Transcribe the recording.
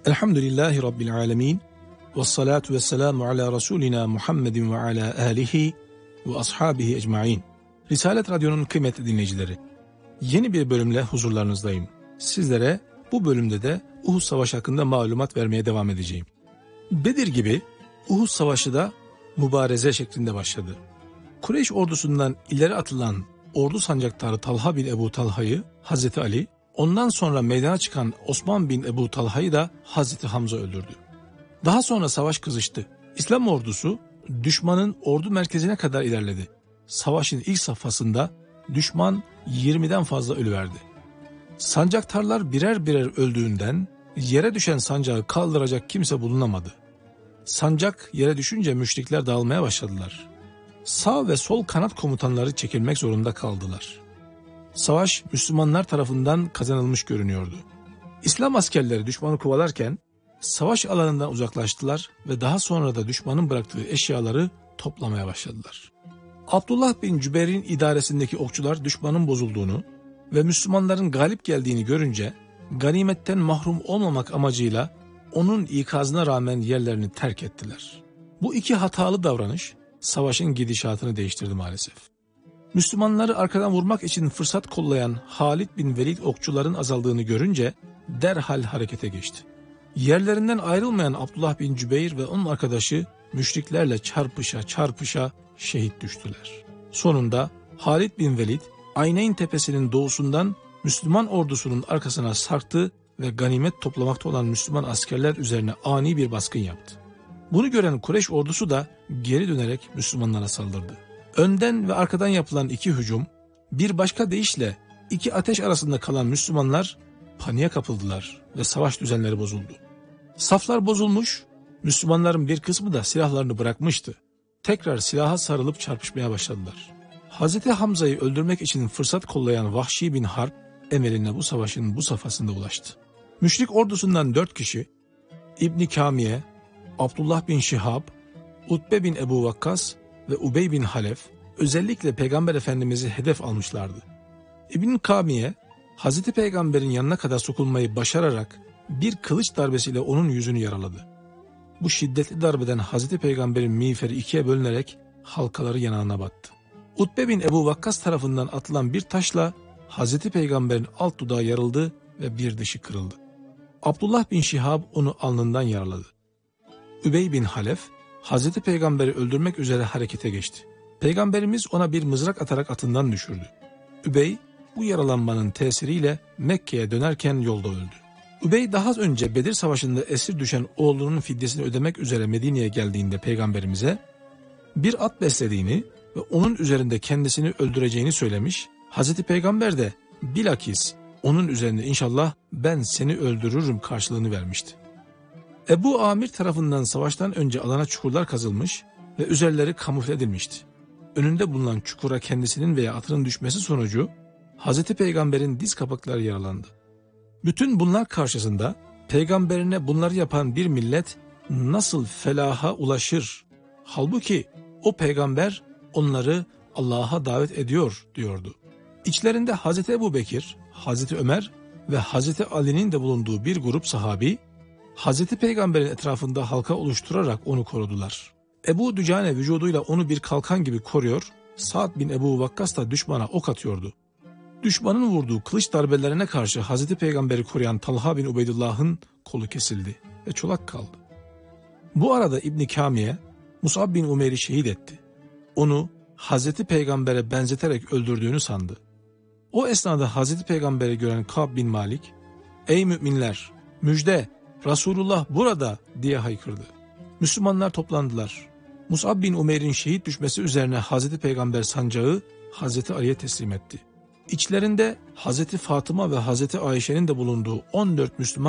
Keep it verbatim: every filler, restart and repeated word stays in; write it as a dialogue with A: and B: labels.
A: Elhamdülillahi Rabbil alemin. Vessalatu vesselamu ala Resulina Muhammedin ve ala alihi ve ashabihi ecmain. Risalet Radyo'nun kıymetli dinleyicileri, yeni bir bölümle huzurlarınızdayım. Sizlere bu bölümde de Uhud Savaşı hakkında malumat vermeye devam edeceğim. Bedir gibi Uhud Savaşı da mübareze şeklinde başladı. Kureyş ordusundan ileri atılan ordu sancaktarı Talha bin Ebu Talha'yı Hazreti Ali, ondan sonra meydana çıkan Osman bin Ebu Talha'yı da Hazreti Hamza öldürdü. Daha sonra savaş kızıştı. İslam ordusu düşmanın ordu merkezine kadar ilerledi. Savaşın ilk safhasında düşman yirmiden fazla ölüverdi. Sancaktarlar birer birer öldüğünden yere düşen sancağı kaldıracak kimse bulunamadı. Sancak yere düşünce müşrikler dağılmaya başladılar. Sağ ve sol kanat komutanları çekilmek zorunda kaldılar. Savaş Müslümanlar tarafından kazanılmış görünüyordu. İslam askerleri düşmanı kovalarken savaş alanından uzaklaştılar ve daha sonra da düşmanın bıraktığı eşyaları toplamaya başladılar. Abdullah bin Cübeyr'in idaresindeki okçular düşmanın bozulduğunu ve Müslümanların galip geldiğini görünce ganimetten mahrum olmamak amacıyla onun ikazına rağmen yerlerini terk ettiler. Bu iki hatalı davranış savaşın gidişatını değiştirdi maalesef. Müslümanları arkadan vurmak için fırsat kollayan Halid bin Velid okçuların azaldığını görünce derhal harekete geçti. Yerlerinden ayrılmayan Abdullah bin Cübeyr ve onun arkadaşı müşriklerle çarpışa çarpışa şehit düştüler. Sonunda Halid bin Velid Ayneyn tepesinin doğusundan Müslüman ordusunun arkasına sarktı ve ganimet toplamakta olan Müslüman askerler üzerine ani bir baskın yaptı. Bunu gören Kureyş ordusu da geri dönerek Müslümanlara saldırdı. Önden ve arkadan yapılan iki hücum, bir başka deyişle iki ateş arasında kalan Müslümanlar paniğe kapıldılar ve savaş düzenleri bozuldu. Saflar bozulmuş, Müslümanların bir kısmı da silahlarını bırakmıştı. Tekrar silaha sarılıp çarpışmaya başladılar. Hazreti Hamza'yı öldürmek için fırsat kollayan Vahşi bin Harp, emeline bu savaşın bu safhasında ulaştı. Müşrik ordusundan dört kişi, İbn Kamiye, Abdullah bin Şihab, Utbe bin Ebu Vakkas ve Ubey bin Halef özellikle Peygamber Efendimiz'i hedef almışlardı. İbn Kamiye, Hazreti Peygamber'in yanına kadar sokulmayı başararak bir kılıç darbesiyle onun yüzünü yaraladı. Bu şiddetli darbeden Hazreti Peygamber'in miğferi ikiye bölünerek halkaları yanağına battı. Utbe bin Ebu Vakkas tarafından atılan bir taşla Hazreti Peygamber'in alt dudağı yarıldı ve bir dışı kırıldı. Abdullah bin Şihab onu alnından yaraladı. Übey bin Halef, Hazreti Peygamber'i öldürmek üzere harekete geçti. Peygamberimiz ona bir mızrak atarak atından düşürdü. Übey, bu yaralanmanın tesiriyle Mekke'ye dönerken yolda öldü. Übey daha önce Bedir Savaşı'nda esir düşen oğlunun fidyesini ödemek üzere Medine'ye geldiğinde Peygamberimize bir at beslediğini ve onun üzerinde kendisini öldüreceğini söylemiş. Hazreti Peygamber de bilakis onun üzerinde inşallah ben seni öldürürüm karşılığını vermişti. Ebu Amir tarafından savaştan önce alana çukurlar kazılmış ve üzerleri kamufle edilmişti. Önünde bulunan çukura kendisinin veya atının düşmesi sonucu Hazreti Peygamber'in diz kapakları yaralandı. Bütün bunlar karşısında Peygamberine bunları yapan bir millet nasıl felaha ulaşır? Halbuki o peygamber onları Allah'a davet ediyor diyordu. İçlerinde Hazreti Ebu Bekir, Hazreti Ömer ve Hazreti Ali'nin de bulunduğu bir grup sahabi, Hazreti Peygamber'in etrafında halka oluşturarak onu korudular. Ebu Dücane vücuduyla onu bir kalkan gibi koruyor, Sa'd bin Ebu Vakkas da düşmana ok atıyordu. Düşmanın vurduğu kılıç darbelerine karşı Hazreti Peygamber'i koruyan Talha bin Ubeydullah'ın kolu kesildi ve çolak kaldı. Bu arada İbn Kamiye, Mus'ab bin Umeyr'i şehit etti. Onu Hazreti Peygamber'e benzeterek öldürdüğünü sandı. O esnada Hazreti Peygamber'i gören Ka'b bin Malik, "Ey müminler, müjde, Resulullah burada!" diye haykırdı. Müslümanlar toplandılar. Mus'ab bin Umeyr'in şehit düşmesi üzerine Hazreti Peygamber sancağı Hazreti Ali'ye teslim etti. İçlerinde Hazreti Fatıma ve Hazreti Ayşe'nin de bulunduğu on dört Müslüman